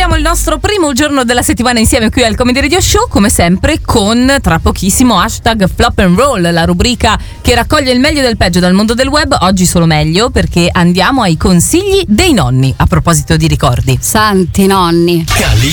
Apriamo il nostro primo giorno della settimana insieme qui al Comedy Radio Show, come sempre con tra pochissimo hashtag Flop and Roll, la rubrica che raccoglie il meglio del peggio dal mondo del web. Oggi solo meglio, perché andiamo ai consigli dei nonni. A proposito di ricordi, santi nonni.